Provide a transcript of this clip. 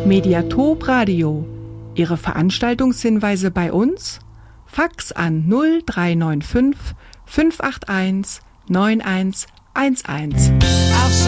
Mediatop Radio. Ihre Veranstaltungshinweise bei uns? Fax an 0395 581 9111.